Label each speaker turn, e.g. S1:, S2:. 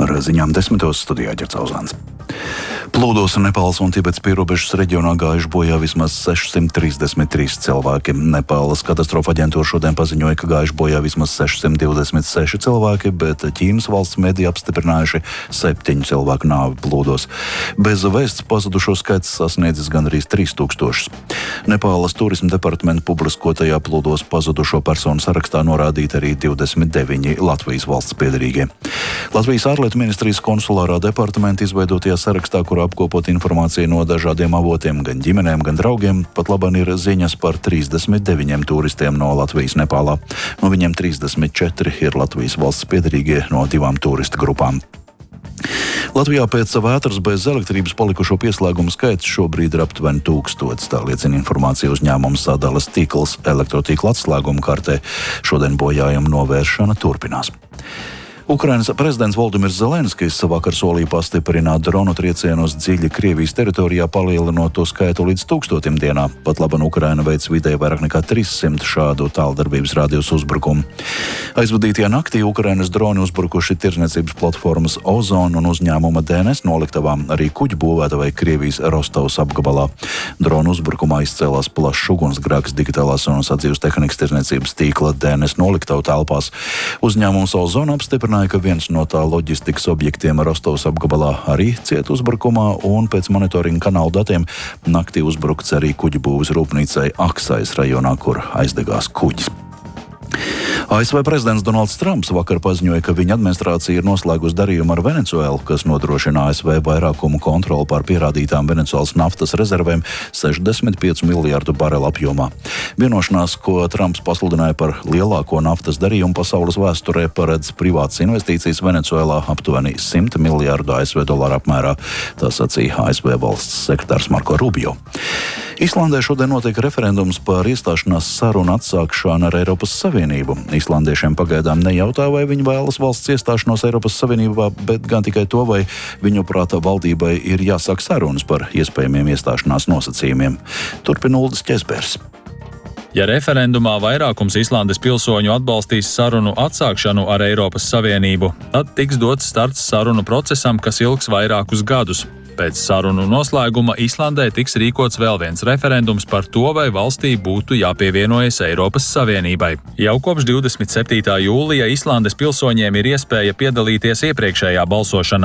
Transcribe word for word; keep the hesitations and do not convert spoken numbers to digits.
S1: Ar ziņām desmitos studijā Ģercauzāns. Plūdos Nepāles un Tibets pierobežas reģionā gājuši bojā vismaz sešsimt trīsdesmit trīs cilvēki. Nepāles katastrofa aģentūra šodien paziņoja, ka gājuši bojā vismaz sešsimt divdesmit seši cilvēki, bet Ķīnas valsts mediji apstiprinājuši septiņu cilvēku nāvi plūdos. Bez vēsts pazudušo skaits sasniedzis gandrīz trīs tūkstošus. Nepāles turisma departamenta publiskotajā plūdos pazudušo personu sarakstā norādīti arī divdesmit deviņi Latvijas valsts piederīgie. Latvijas ārlietu ministrijas konsulārā departamenta izveidotajā sarakstā, kur apkopot informāciju no dažādiem avotiem, gan ģimenēm, gan draugiem, pat labāk ir ziņas par trīsdesmit deviņiem turistiem no Latvijas Nepālā. No viņiem trīsdesmit četri ir Latvijas valsts piederīgie no divām turistu grupām. Latvijā pēc vētras bez elektrības palikušo pieslēgumu skaits šobrīd ir aptuveni tūkstots. Tā liecina informācija uzņēmuma Sadales tīkls elektrotīkla atslēguma kartē. Šodien bojājuma novēršana turpinās. Ukrainas prezidents Voldimirs Zelenskijs savakar solīja pastiprināt dronu triecienus dziļi Krievijas teritorijā, palielinot to skaitu līdz tūkstotim dienā. Pat laban Ukraina veic vidēji vairāk nekā trīssimt šādu tāldarbības rādījus uzbrukumu. Aizvadītajā naktī Ukrainas droni uzbrukuši tirdzniecības platformas Ozon un uzņēmuma D N S noliktavām, arī kuģu būvētavai Krievijas Rostovas apgabalā. Dronu uzbrukumā izcēlās plašs ugunsgrēks digitālās un sadzīves tehnikas tirdzniecības tīkla D N S noliktavu telpās. Uzņēmums Ozon apstiprināja, ka viens no tā loģistikas objektiem Rostovas apgabalā arī ciet uzbrukumā, un pēc monitoringa kanālu datiem naktī uzbrukts arī kuģu būves rūpnīcai Aksais rajonā, kur aizdegās kuģis. A S V prezidents Donalds Trumps vakar paziņoja, ka viņa administrācija ir noslēgusi darījumu ar Venecuēlu, kas nodrošina A S V vairākumu kontroli pār pierādītām Venecuēlas naftas rezervēm sešdesmit piecu miljārdu barelu apjomā. Vienošanās, ko Trumps pasludināja par lielāko naftas darījumu pasaules vēsturē, paredz privātas investīcijas Venecuēlā aptuveni simt miljārdu A S V dolāru apmērā, tā sacīja A S V valsts sekretārs Marko Rubio. Islandē šodien notiek referendums par iestāšanās sarunu atsākšanu ar Eiropas Savienību. Islandiešiem pagaidām nejautā, vai viņi vēlas valsts iestāšanos Eiropas Savienībā, bet gan tikai to, vai viņu prāta valdībai ir jāsāk sarunas par iespējamiem iestāšanās nosacījumiem. Turpina Uldis Ķesbers.
S2: Ja referendumā vairākums Islandes pilsoņu atbalstīs sarunu atsākšanu ar Eiropas Savienību, tad tiks dots starts sarunu procesam, kas ilgs vairākus gadus. Pēc sarunu noslēguma Islandē tiks rīkots vēl viens referendums par to, vai valstī būtu jāpievienojas Eiropas Savienībai. Jau kopš divdesmit septītā jūlija Islandes pilsoņiem ir iespēja piedalīties iepriekšējā balsošanā.